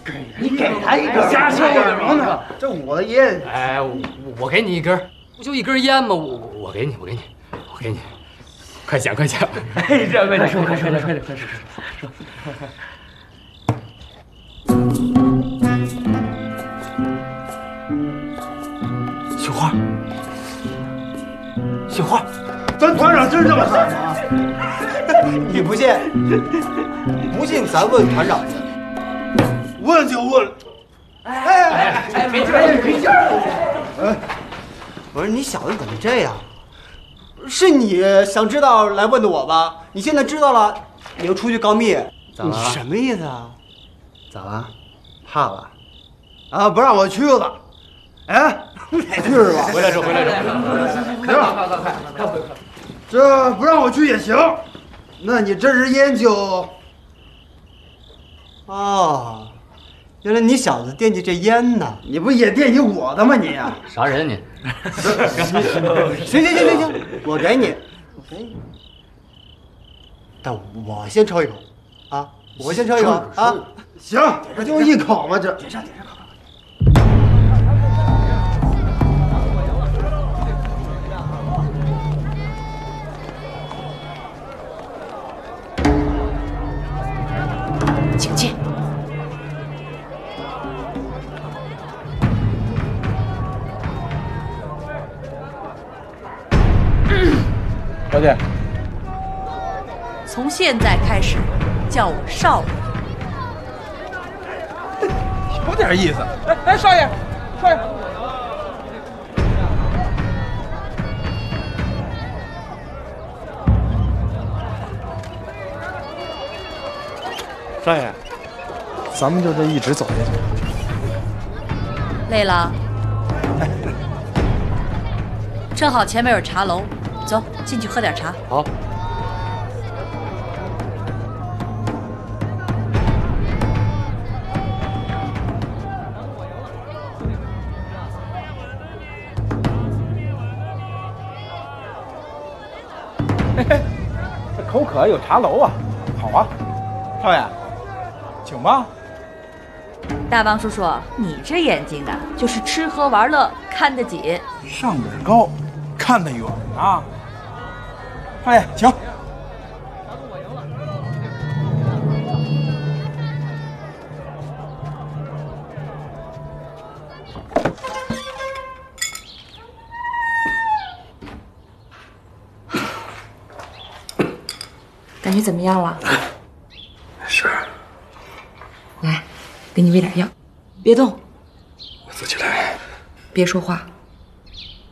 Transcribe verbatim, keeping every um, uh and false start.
你给他一根，瞎说什么呢？这我的烟。 哎，我我给你一根，不就一根烟吗？我我我给你，我给你，我给你，快讲快讲。 哎，这快点说，快说，快说，快说，说。 小花，小花， 咱团长真这么喊吗？ 你不信？不信咱问团长去。 问就问。哎哎哎，没劲儿，没劲儿。哎， 不是你小子怎么这样？是你想知道来问的我吧？你现在知道了，你又出去告密，你什么意思啊？ 咋了？怕了？啊，不让我去了？哎，去是吧？ 回来着，回来着。 行，快快快快快快！这不让我去也行。那你这支烟就…… 哦，原来你小子惦记这烟呢？ 你不也惦记我的吗？你呀， 啥人你？ 行行行行行，我给你，我给你。但我先抽一口，啊，我先抽一口啊。 行，不就一口吗？这点上点上，快快快！ 请进。 小姐， 从现在开始，叫我少爷。 有点意思。哎哎，少爷，少爷，少爷，咱们就这一直走下去。 累了？正好前面有茶楼，走进去喝点茶。 好。 嘿嘿，这口渴有茶楼啊，好啊，少爷，请吧。 大王叔叔，你这眼睛啊，就是吃喝玩乐看得紧， 上边高，看得远啊。少爷，请。 感觉怎么样了？ 是。 来，给你喂点药，别动， 我自己来。 别说话。